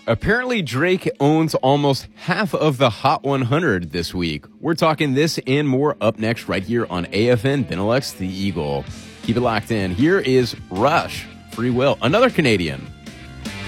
Apparently, Drake owns almost half of the Hot 100 this week. We're talking this and more up next right here on AFN Benelux The Eagle. Keep it locked in. Here is Rush, Free Will, another Canadian.